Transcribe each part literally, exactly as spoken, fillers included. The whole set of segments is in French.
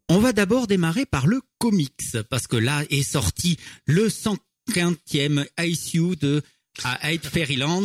On va d'abord démarrer par le comics, parce que là est sorti le cent quinzième issue de à Hyde Fairyland,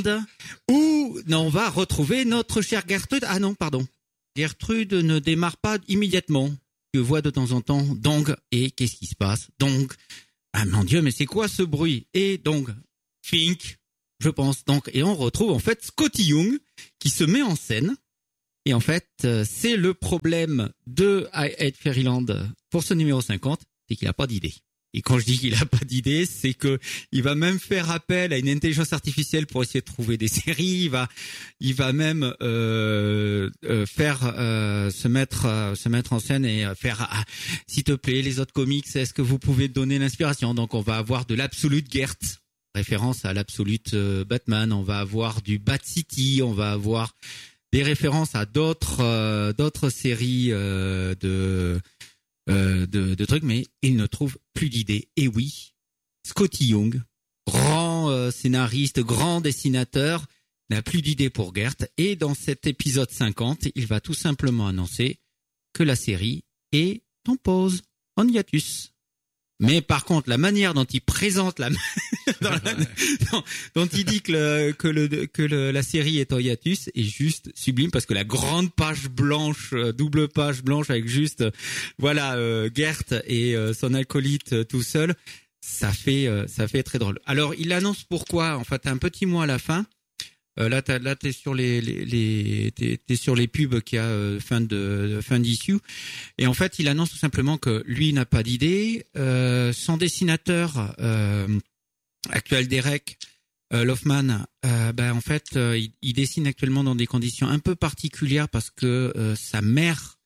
où on va retrouver notre chère Gertrude. Ah non, pardon. Gertrude ne démarre pas immédiatement. Je vois de temps en temps Dong, et qu'est-ce qui se passe? Donc, ah mon Dieu, mais c'est quoi ce bruit? Et donc, Fink, je pense. Donc, et on retrouve en fait Scotty Young qui se met en scène. Et en fait, c'est le problème de Hyde Fairyland pour ce numéro cinquante, c'est qu'il a pas d'idée. Et quand je dis qu'il a pas d'idée, c'est que il va même faire appel à une intelligence artificielle pour essayer de trouver des séries. Il va, il va même euh, euh, faire euh, se mettre, euh, se mettre en scène et faire, ah, s'il te plaît, les autres comics, est-ce que vous pouvez donner l'inspiration? Donc, on va avoir de l'Absolute Gert, référence à l'Absolute euh, Batman. On va avoir du Bat City. On va avoir des références à d'autres euh, d'autres séries euh, de, euh, de de trucs, mais il ne trouve plus d'idées. Et oui, Scotty Young, grand euh, scénariste, grand dessinateur, n'a plus d'idées pour Gert. Et dans cet épisode cinquante, il va tout simplement annoncer que la série est en pause, en hiatus. Mais par contre, la manière dont il présente la, dans la dont, dont il dit que le, que le, que le, la série est en hiatus est juste sublime, parce que la grande page blanche, double page blanche avec juste, voilà, euh, Gert et euh, son acolyte euh, tout seul, ça fait, euh, ça fait très drôle. Alors, il annonce pourquoi, en fait, un petit mot à la fin. Euh, là, t'as, là, t'es sur les, les, les t'es, t'es sur les pubs qu'il y a euh, fin de fin d'issue, et en fait, il annonce tout simplement que lui n'a pas d'idée. Euh, son dessinateur euh, actuel, Derek euh, Loffman, euh, ben en fait, euh, il, il dessine actuellement dans des conditions un peu particulières parce que euh, sa mère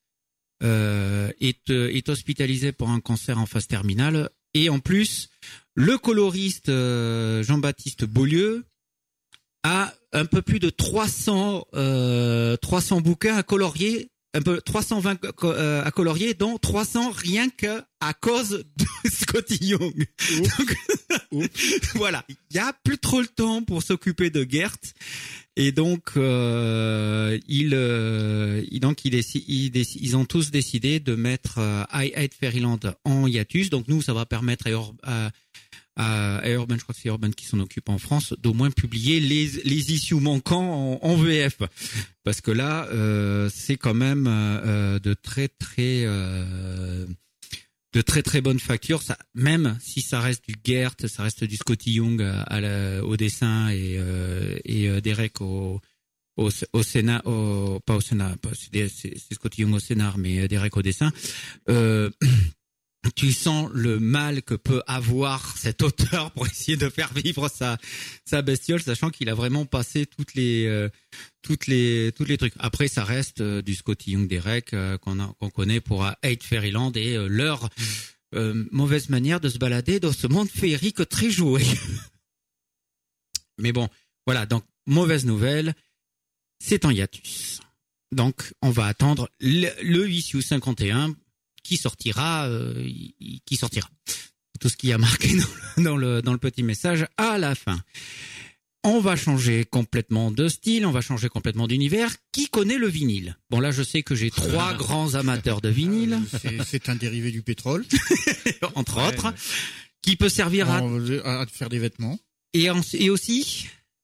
euh, est est hospitalisée pour un cancer en phase terminale, et en plus, le coloriste euh, Jean-Baptiste Beaulieu a un peu plus de trois cents euh, trois cents bouquins à colorier, un peu trois cent vingt euh, à colorier, dont trois cents rien que à cause de Scotty Young. Donc, voilà, il y a plus trop le temps pour s'occuper de Gert, et donc euh, il, euh, il donc il décide, il décide, ils ont tous décidé de mettre euh, Hyde Fairyland en hiatus. Donc nous, ça va permettre à, à à Urban, je crois que c'est Urban qui s'en occupe en France, d'au moins publier les les issues manquants en, en V F, parce que là euh, c'est quand même euh, de très très euh, de très très bonne facture. Ça, même si ça reste du Gert, ça reste du Scotty Young à, à la, au dessin, et euh, et euh, Derek au au au scénar, au, pas au scénar, pas, c'est, c'est, c'est Scotty Young au scénar, mais Derek au dessin. Euh, Tu sens le mal que peut avoir cet auteur pour essayer de faire vivre sa sa bestiole, sachant qu'il a vraiment passé toutes les euh, toutes les toutes les trucs. Après, ça reste euh, du Scotty Young, Derek euh, qu'on a, qu'on connaît pour Hyde Fairyland, et euh, leur euh, mauvaise manière de se balader dans ce monde féerique très joué. Mais bon, voilà. Donc, mauvaise nouvelle, c'est en hiatus. Donc, on va attendre le, le issue cinquante et un. Qui sortira, euh, qui sortira. Tout ce qui a marqué dans le, dans le dans le petit message à la fin. On va changer complètement de style, on va changer complètement d'univers. Qui connaît le vinyle? Bon, là, je sais que j'ai trois grands amateurs de vinyle. C'est, c'est un dérivé du pétrole, entre ouais, autres, ouais. Qui peut servir à... à faire des vêtements. Et en, et aussi.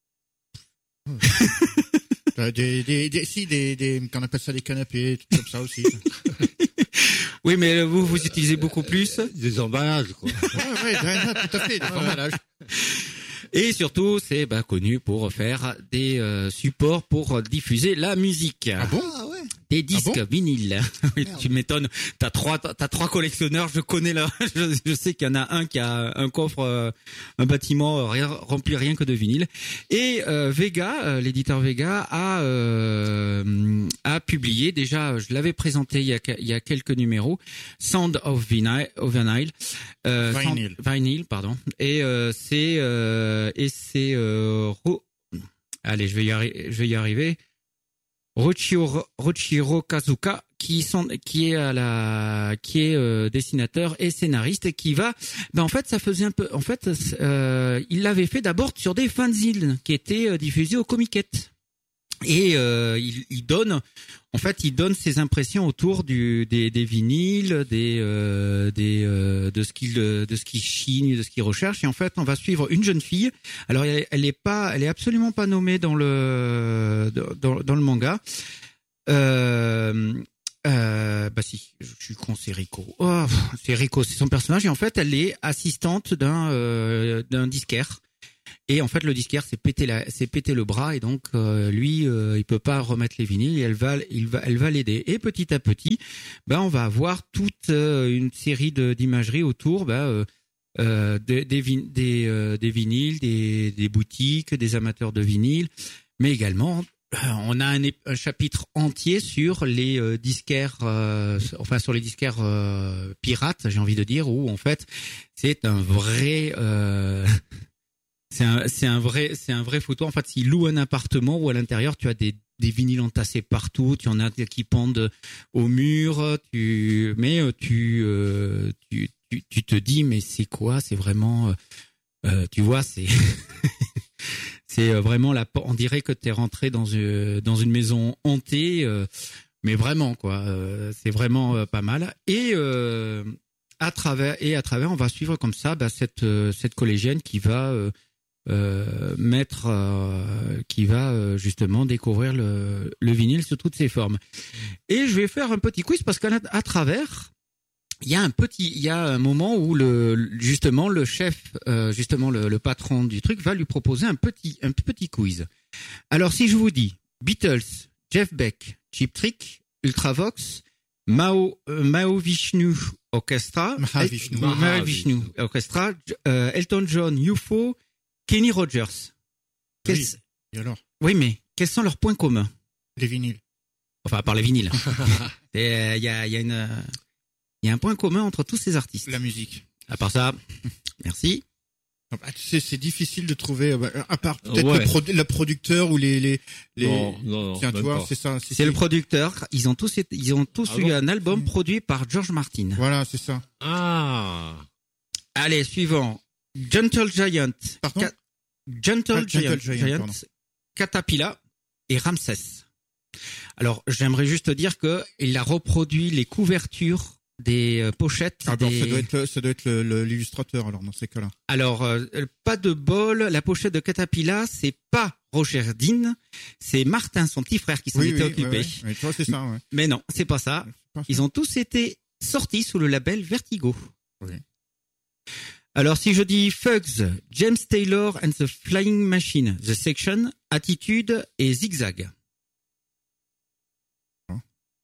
des, des, des, si des, des, qu'on appelle ça des canapés, tout comme ça aussi. Oui, mais vous, vous utilisez beaucoup plus des emballages, quoi. Ouais, ouais, tout à fait, des emballages. Et surtout, c'est bah, connu pour faire des euh, supports pour diffuser la musique. Ah bon? Ah ouais. Des disques ah bon vinyles. Oui, tu m'étonnes. T'as trois, t'as trois collectionneurs. Je connais là. Je, je sais qu'il y en a un qui a un coffre, euh, un bâtiment euh, rien, rempli rien que de vinyle. Et euh, Vega, euh, l'éditeur Vega, a euh, a publié déjà. Je l'avais présenté il y a il y a quelques numéros. Sound of Vinyl, of Vinyl, euh, Vinyl. Sound, Vinyl, pardon. Et euh, c'est euh, et c'est euh, Ro... allez, je vais y arri- je vais y arriver. Rochiro, Rochiro Kazuka, qui sont, qui est à la, qui est euh, dessinateur et scénariste, et qui va, ben en fait, ça faisait un peu, en fait, euh, il l'avait fait d'abord sur des fanzines qui étaient euh, diffusés au Comiquette. Et euh, il, il donne, en fait, il donne ses impressions autour du des, des vinyles, des euh, des euh, de ce qu'il de ce qu'il chine, de ce qu'il recherche. Et en fait, on va suivre une jeune fille. Alors, elle, elle est pas, elle est absolument pas nommée dans le dans dans le manga. Euh, euh, bah si, je suis con, c'est Rico. Oh, c'est Rico, c'est son personnage. Et en fait, elle est assistante d'un euh, d'un disquaire. Et en fait, le disquaire s'est pété la, s'est pété le bras et donc euh, lui, euh, il peut pas remettre les vinyles. Et elle va, il va, elle va l'aider. Et petit à petit, ben on va avoir toute euh, une série de d'imageries autour, ben euh, euh, des des des, euh, des vinyles, des des boutiques, des amateurs de vinyles, mais également on a un, un chapitre entier sur les euh, disquaires, euh, enfin sur les disquaires euh, pirates, j'ai envie de dire, où en fait c'est un vrai euh, C'est un, c'est un vrai, c'est un vrai photo. En fait, s'il loue un appartement où à l'intérieur tu as des, des vinyles entassés partout, tu en as qui pendent au mur, tu, mais tu, euh, tu, tu, tu te dis, mais c'est quoi? C'est vraiment, euh, tu vois, c'est, c'est vraiment la, on dirait que t'es rentré dans une, dans une maison hantée, euh, mais vraiment quoi. Euh, c'est vraiment euh, pas mal. Et euh, à travers, et à travers, on va suivre comme ça, bah, cette, euh, cette collégienne qui va euh, Euh, maître euh, qui va euh, justement découvrir le, le vinyle sous toutes ses formes. Et je vais faire un petit quiz parce qu'à à travers, il y a un petit, il y a un moment où le justement le chef, euh, justement le, le patron du truc va lui proposer un petit un petit quiz. Alors si je vous dis Beatles, Jeff Beck, Cheap Trick, Ultravox, Mao euh, Mahavishnu Orchestra, Mahavishnu, Mahavishnu Orchestra, euh, Elton John, U F O, Kenny Rogers. Quels... Oui. Et alors? Oui, mais quels sont leurs points communs? Les vinyles. Enfin, à part les vinyles. Il euh, y a, y a une, il y a un point commun entre tous ces artistes. La musique. À part ça, merci. Ah, tu sais, c'est difficile de trouver, euh, à part peut-être Ouais. le, pro- le producteur ou les les les. Non, non, non, Tiens, même toi, pas. c'est ça. C'est le producteur. Ils ont tous, été, ils ont tous Ah eu bon un album Mm. produit par George Martin. Voilà, c'est ça. Ah. Allez, suivant. Gentle Giant. Pardon. Ca- Gentle, Ah, Gentle Giant, Giant, Giant, pardon. Caterpillar et Ramsès. Alors, j'aimerais juste dire que il a reproduit les couvertures des euh, pochettes. Ah bon, des... ça doit être le- ça doit être le- le- l'illustrateur alors dans ces cas-là. Alors, euh, pas de bol, la pochette de Caterpillar, c'est pas Roger Dean, c'est Martin, son petit frère, qui s'en était occupé. ouais, ouais. Ouais, tu vois, c'est ça. Ouais. Mais non, c'est pas ça. C'est pas ça. Ils ont tous été sortis sous le label Vertigo. Oui. Alors, si je dis Fugs, James Taylor and the Flying Machine, The Section, Attitude et Zigzag. Oh.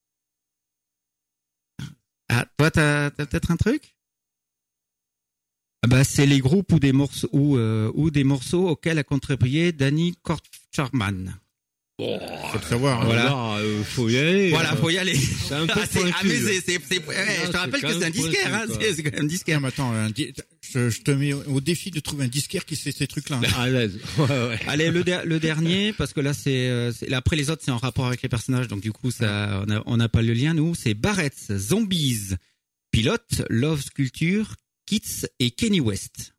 Ah, toi, t'as, t'as peut-être un truc? Ah bah, c'est les groupes ou des morceaux ou, euh, ou des morceaux auxquels a contribué Danny Kortcharman. Bon, Faut le savoir. hein. Voilà. Là, euh, faut y aller. Voilà, euh, faut y aller. C'est un peu Ah, c'est, ah, pointu, mais là. c'est, c'est, c'est- ouais, je te c'est rappelle quand que c'est un même disquaire, pointu, hein, quoi. c'est, c'est quand même un Ah, disquaire. mais attends, un di- je, je te mets au défi de trouver un disquaire qui sait ces trucs-là. À l'aise. Ouais, ouais. Allez, le, der- le dernier, parce que là, c'est, euh, c'est- après les autres, c'est en rapport avec les personnages, donc du coup, ça, on a, on n'a pas le lien, nous. C'est Barrett, Zombies, Pilote, Love Sculpture, Kids et Kenny West.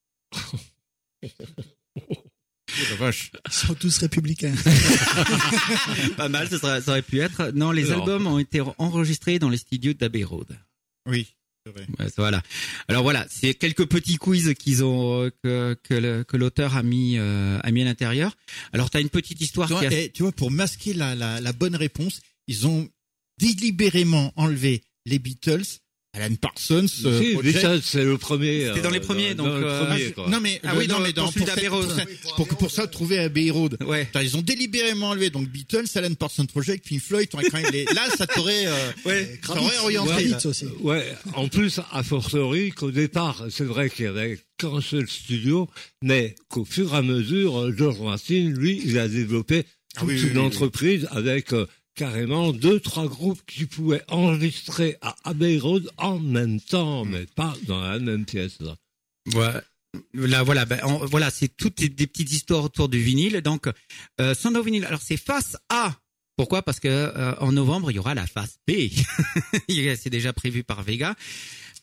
Oh, la vache. Ils sont tous républicains. Pas mal, ça, serait- ça aurait pu être. Non, les Non. albums ont été enregistrés dans les studios d'Abbey Road. Oui, c'est vrai. Ouais, voilà. Alors voilà, c'est quelques petits quiz qu'ils ont euh, que que, le- que l'auteur a mis euh, a mis à l'intérieur. Alors t'as une petite histoire Tu qui vois, a... et tu vois, pour masquer la, la, la bonne réponse, ils ont délibérément enlevé les Beatles, Alan Parsons, euh, Si, Project. Beatles, c'est le premier. C'était dans les premiers, dans donc, le euh, premier, Ah, quoi. non mais ah Le- oui non dans- mais dans dans, celui pour, d'Abbey ça, Road. pour, ça, pour, que- pour ça trouver Abbey Road. Ouais. Putain, ils ont délibérément enlevé donc Beatles, Alan Parsons Project, Pink Floyd. T'aurais quand même les... Là, ça t'aurait, euh, Ouais. ça t'aurait orienté. là. Kravitz aussi. Ouais, en plus, à fortiori qu'au départ, c'est vrai qu'il y avait qu'un seul studio, mais qu'au fur et à mesure, George Martin, lui, il a développé Ah toute oui, une oui, oui, entreprise avec euh, carrément deux, trois groupes qui pouvaient enregistrer à Abbey Road en même temps, mais pas dans la même pièce. Là. Ouais. Là, voilà, ben, on- voilà, c'est toutes des, des petites histoires autour du vinyle. Donc, euh, Sound of Vinyl. Alors, c'est face A. Pourquoi? Parce que euh, en novembre, il y aura la face B. c'est déjà prévu par Vega.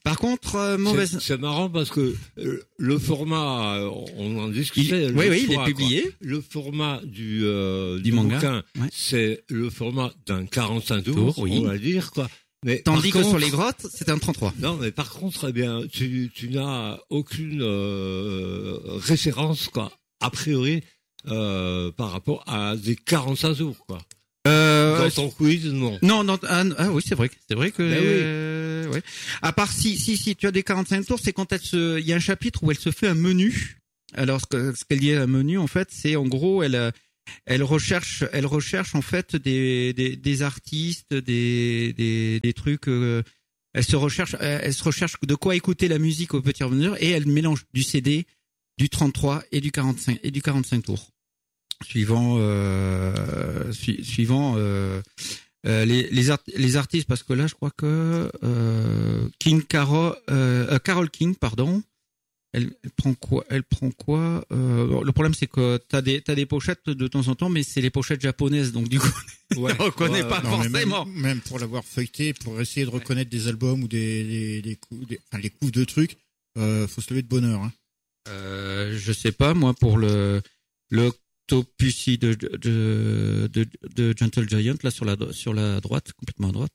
Par contre, euh, mauvaise. C'est, c'est marrant parce que euh, le format, euh, on en discutait. Il, oui, oui, il est fois, publié. Quoi. Le format du, euh, du, du manga, bouquin, ouais. c'est le format d'un quarante-cinq tours, Tour, oui. on va dire, quoi. Mais tandis que contre, sur les grottes, c'est un trente-trois. Non, mais par contre, eh bien, tu, tu n'as aucune euh, référence, quoi, a priori, euh, par rapport à des quarante-cinq tours, quoi. Euh, Dans ton quiz, non. Non, non, ah, ah oui, c'est vrai, c'est vrai que. Ben oui. Euh, ouais. À part si, si, si tu as des quarante-cinq tours, c'est quand elle se, il y a un chapitre où elle se fait un menu. Alors, ce, que, ce qu'elle dit un menu, en fait, c'est en gros, elle, elle recherche, elle recherche en fait des, des, des artistes, des, des, des trucs. Euh, elle se recherche, elle se recherche de quoi écouter la musique au petit mesure et elle mélange du C D, du trente-trois et du quarante-cinq et du quarante-cinq tours. Suivant, euh, su, suivant euh, euh, les les, art, les artistes, parce que là, je crois que euh, King Carol, euh, Carole King, pardon, elle, elle prend quoi Elle prend quoi euh, Le problème, c'est que t'as des t'as des pochettes de temps en temps, mais c'est les pochettes japonaises, donc du coup, Ouais, on reconnaît ouais, pas Non, mais forcément. Même, même pour l'avoir feuilleté, pour essayer de reconnaître des albums ou des des, des coups, des, enfin les coups de trucs, euh, faut se lever de bonne heure. Hein. Euh, je sais pas, moi, pour le le Octopussy de, de, de, de Gentle Giant, là, sur la, sur la droite, complètement à droite.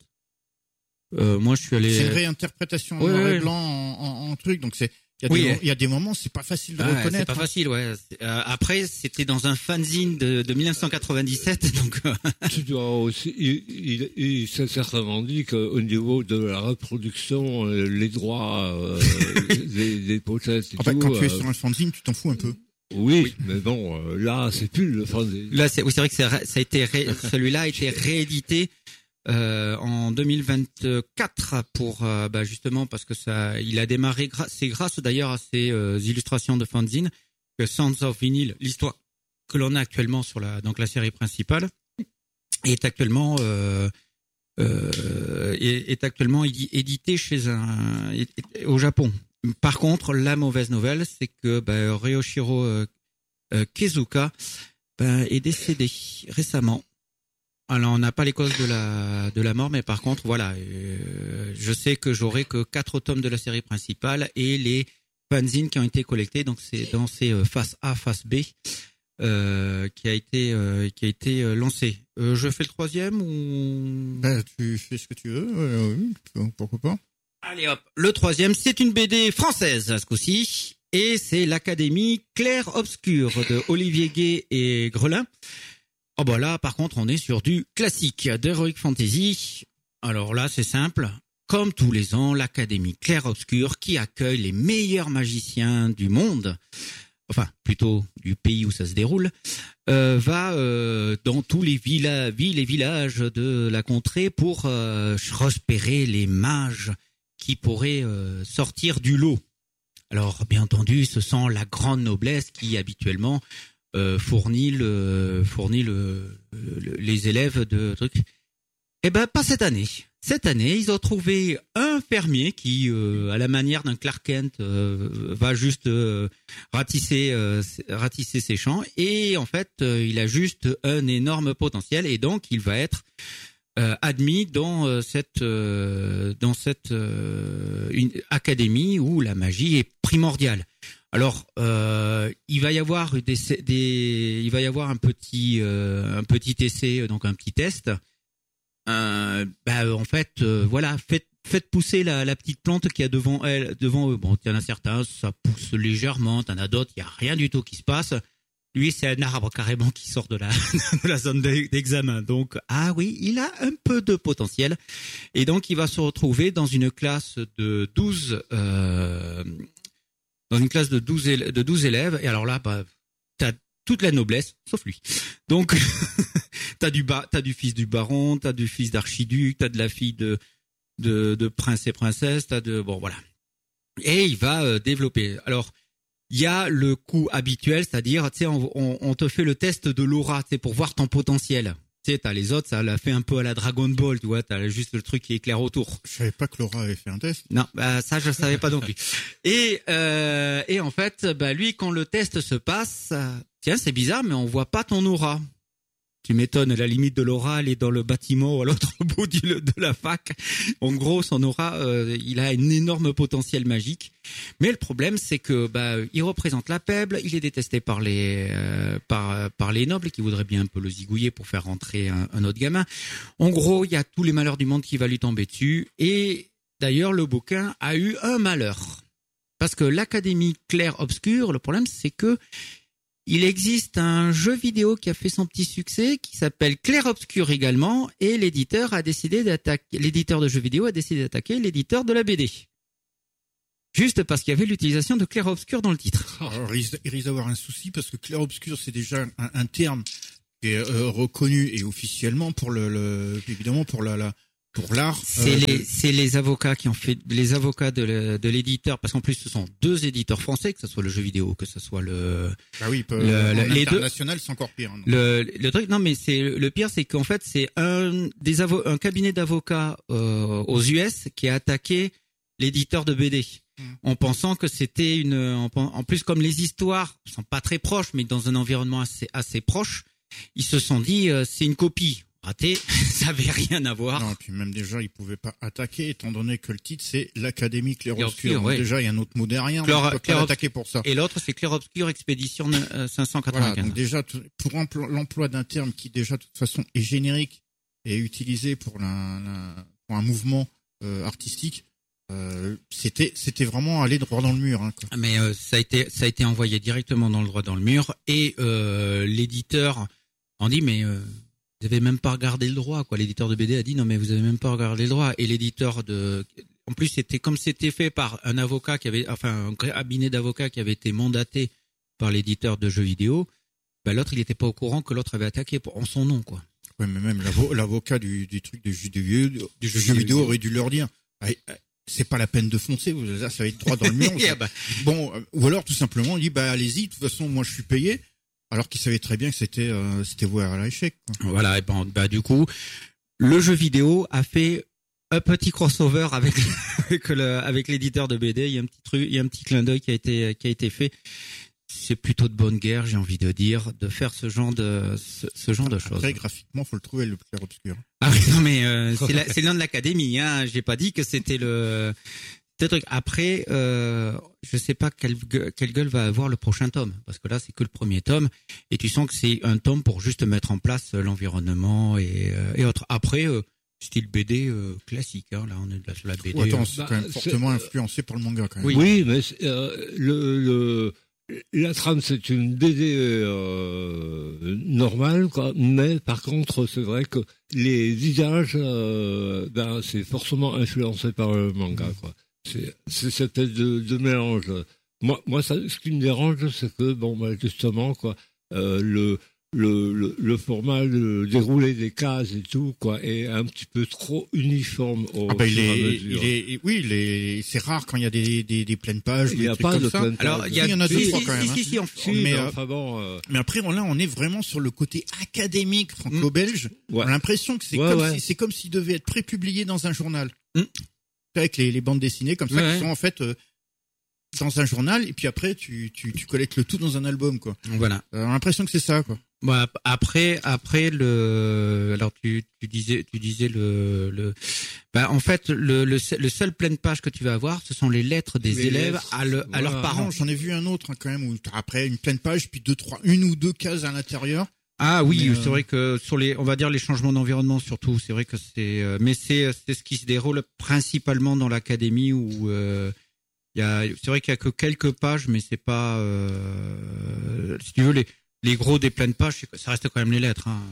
Euh, moi, je suis allé... C'est une réinterprétation en ouais, noir ouais. et blanc en, en, en truc, donc c'est, il y a Oui, des, ouais. il y a des moments, c'est pas facile de Ah, reconnaître. c'est pas hein. facile, ouais. Euh, après, c'était dans un fanzine de, de dix-neuf cent quatre-vingt-dix-sept, donc... Euh... Tu dois aussi, il, il, il s'est certainement dit qu'au niveau de la reproduction, euh, les droits euh, des, des pochettes et En fait, tout... quand tu es euh, sur un fanzine, tu t'en fous un peu. oui, Oui. mais bon, euh, là, c'est plus le fanzine. Là, c'est, oui, c'est vrai que c'est, ça a été, ré, celui-là a été réédité euh, en deux mille vingt-quatre pour, euh, bah, justement, parce que ça, il a démarré, gra- c'est grâce d'ailleurs à ces euh, illustrations de fanzine que Sounds of Vinyl, l'histoire que l'on a actuellement sur la, donc la série principale, est actuellement, euh, euh, est, est actuellement édité chez un, est, est, au Japon. Par contre, la mauvaise nouvelle, c'est que bah, Ryoshiro euh, euh, Kezuka bah, est décédé récemment. Alors, on n'a pas les causes de la de la mort, mais par contre, voilà, euh, je sais que j'aurai que quatre tomes de la série principale et les fanzines qui ont été collectés. Donc, c'est dans ces euh, face A, face B, euh, qui a été euh, qui a été euh, lancé. Euh, je fais le troisième ou Ben, tu fais ce que tu veux, euh, oui, pourquoi pas. Allez hop, le troisième, c'est une B D française ce coup-ci, et c'est l'Académie Clair Obscur de Olivier Gay et Grelin. Oh bah là, par contre, on est sur du classique d'Heroic Fantasy. Alors là, c'est simple. Comme tous les ans, l'Académie Clair Obscur, qui accueille les meilleurs magiciens du monde, enfin plutôt du pays où ça se déroule, euh, va euh, dans tous les villas, villes et villages de la contrée pour euh, repérer les mages qui pourraient euh, sortir du lot. Alors, bien entendu, ce sont la grande noblesse qui habituellement euh, fournit le fournit le, le les élèves de trucs. Eh ben, pas cette année. Cette année, ils ont trouvé un fermier qui, euh, à la manière d'un Clark Kent, euh, va juste euh, ratisser, euh, ratisser ses champs. Et en fait, euh, il a juste un énorme potentiel. Et donc, il va être euh, admis dans euh, cette, euh, dans cette euh, une académie où la magie est primordiale. Alors, euh, il va y avoir des, des, il va y avoir un petit, euh, un petit essai, donc un petit test. Euh, bah, en fait, euh, voilà, faites, faites pousser la, la petite plante qui a devant elle, devant eux. Bon, il y en a certains, ça pousse légèrement, t'en as d'autres, il y a rien du tout qui se passe. Lui, c'est un arbre carrément qui sort de la, de la zone d'examen. Donc, ah oui, il a un peu de potentiel. Et donc, il va se retrouver dans une classe de douze, euh, dans une classe de douze, de douze élèves. Et alors là, bah, t'as toute la noblesse, sauf lui. Donc, t'as du ba- t'as du fils du baron, t'as du fils d'archiduc, t'as de la fille de, de, de prince et princesse, t'as de, bon, voilà. Et il va euh, développer. Alors, il y a le coup habituel, c'est-à-dire, tu sais, on, on, on te fait le test de l'aura, tu sais, pour voir ton potentiel. Tu sais, t'as les autres, ça l'a fait un peu à la Dragon Ball, tu vois, t'as juste le truc qui éclaire autour. Je savais pas que Laura avait fait un test. Non, bah, ça, je savais pas non plus. Et, euh, et en fait, bah, lui, quand le test se passe, tiens, c'est bizarre, mais on voit pas ton aura. Tu m'étonnes, la limite de l'aura, elle est dans le bâtiment ou à l'autre bout du, de la fac. En gros, son aura, euh, il a un énorme potentiel magique. Mais le problème, c'est que bah, il représente la peuple, il est détesté par les euh, par par les nobles qui voudraient bien un peu le zigouiller pour faire rentrer un, un autre gamin. En gros, il y a tous les malheurs du monde qui va lui tomber dessus. Et d'ailleurs, le bouquin a eu un malheur. Parce que l'Académie Clair-Obscur, le problème, c'est que il existe un jeu vidéo qui a fait son petit succès, qui s'appelle Clair-Obscur également, et l'éditeur a décidé d'attaquer, l'éditeur de jeux vidéo a décidé d'attaquer l'éditeur de la B D. Juste parce qu'il y avait l'utilisation de Clair-Obscur dans le titre. Alors, il risque, il risque d'avoir un souci parce que Clair-Obscur, c'est déjà un, un terme qui est euh, reconnu et officiellement pour le, le évidemment pour la, la pour l'art. C'est euh, les, c'est les avocats qui ont fait, les avocats de, le, de l'éditeur, parce qu'en plus ce sont deux éditeurs français, que ce soit le jeu vidéo, que ce soit le. Ah oui, peut, le, le, les international, c'est encore pire. Hein, le, le truc, non mais c'est le pire, c'est qu'en fait c'est un des avo, un cabinet d'avocats euh, aux U S qui a attaqué l'éditeur de B D. Mmh. En pensant que c'était une, en, en plus comme les histoires sont pas très proches, mais dans un environnement assez assez proche, ils se sont dit euh, c'est une copie. Raté, ça avait rien à voir. Non, et puis même déjà, ils pouvaient pas attaquer, étant donné que le titre, c'est l'Académie Clair-Obscur. Ouais. Déjà, il y a un autre mot derrière, Clair, on peut pas l'attaquer pour ça. Et l'autre, c'est Clair-Obscur Expédition cinq cent quatre-vingt-quinze. Voilà, donc déjà, pour l'emploi d'un terme qui, déjà, de toute façon, est générique et utilisé pour, la, la, pour un mouvement euh, artistique, euh, c'était c'était vraiment aller droit dans le mur. Hein, quoi. Mais euh, ça a été ça a été envoyé directement dans le droit dans le mur, et euh, l'éditeur en dit, mais... Euh, vous avez même pas regardé le droit, quoi. L'éditeur de B D a dit non mais vous avez même pas regardé le droit. Et l'éditeur de, en plus c'était comme c'était fait par un avocat qui avait, enfin un cabinet d'avocats qui avait été mandaté par l'éditeur de jeux vidéo. Ben l'autre il était pas au courant que l'autre avait attaqué pour, en son nom, quoi. Ouais, mais même l'avo, l'avocat du, du truc du jeu vidéo, du jeu, jeu vidéo aurait dû leur dire, ah, c'est pas la peine de foncer, vous ça va être droit dans le mur. Ça, bah. Bon, ou alors tout simplement on dit bah allez-y, de toute façon moi je suis payé. Alors qu'ils savaient très bien que c'était euh, c'était voué à l'échec. Quoi. Voilà, et ben bah du coup, le jeu vidéo a fait un petit crossover avec avec, le, avec l'éditeur de B D. Il y a un petit truc, il y a un petit clin d'œil qui a été qui a été fait. C'est plutôt de bonne guerre, j'ai envie de dire, de faire ce genre de ce, ce genre de choses. Après, graphiquement, faut le trouver le Clair-Obscur. Ah oui, non mais euh, c'est la, c'est le nom de l'académie. Hein. J'ai pas dit que c'était le. Truc. Après, euh, je sais pas quelle, quelle gueule va avoir le prochain tome, parce que là c'est que le premier tome, et tu sens que c'est un tome pour juste mettre en place l'environnement et, euh, et autres. Après, euh, style B D euh, classique, hein, là on est sur la B D. Oh, attends, c'est bah, quand même fortement c'est... influencé par le manga quand même. Oui, oui mais euh, le, le la trame c'est une B D euh, normale, quoi. Mais par contre c'est vrai que les visages, euh, ben c'est forcément influencé par le manga, quoi. C'est, c'est cette espèce de, de mélange. Moi, moi, ça, ce qui me dérange, c'est que, bon, bah, justement, quoi, euh, le, le, le, le format, le déroulé des cases et tout, quoi, est un petit peu trop uniforme au ah bah, il fur et à est, mesure. il est, oui, il est, c'est rare quand il y a des, des, des pleines pages, il des y a trucs pas comme de ça. pleines pages. Alors, il y, a, il y en a deux, si, trois si, quand même. Si, si, si, hein. si, si, mais, mais, euh, enfin bon, euh... mais après, là, on est vraiment sur le côté académique franco-belge. Ouais. On a l'impression que c'est ouais, comme ouais. si, c'est comme s'il devait être prépublié dans un journal. Mm. Avec les, les bandes dessinées comme ça, ouais, qui ouais. sont en fait, euh, dans un journal, et puis après, tu, tu, tu collectes le tout dans un album, quoi. Voilà. On a l'impression que c'est ça, quoi. Bah, après, après le, alors tu, tu disais, tu disais le, le, bah en fait le, le, le seul pleine page que tu vas avoir, ce sont les lettres des les élèves lettres, à, le, à voilà. leurs parents. Non, j'en ai vu un autre hein, quand même où t'as après une pleine page, puis deux, trois, une ou deux cases à l'intérieur. Ah oui, mais c'est euh... vrai que sur les, on va dire les changements d'environnement surtout, c'est vrai que c'est, euh, mais c'est, c'est ce qui se déroule principalement dans l'académie où euh, il y a, c'est vrai qu'il y a que quelques pages, mais c'est pas, euh, si tu veux les, les gros des pleines pages, ça reste quand même les lettres. Hein.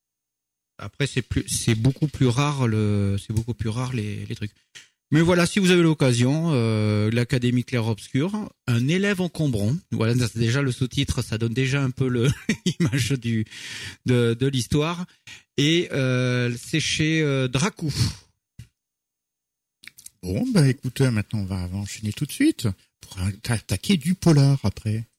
Après c'est plus, c'est beaucoup plus rare le, c'est beaucoup plus rare les, les trucs. Mais voilà, si vous avez l'occasion, euh, l'Académie Clair-Obscur, un élève encombrant. Voilà, c'est déjà le sous-titre, ça donne déjà un peu le l'image du de, de l'histoire. Et euh, c'est chez euh, Dracou. Bon, bah écoutez, maintenant on va enchaîner tout de suite pour attaquer du polar après.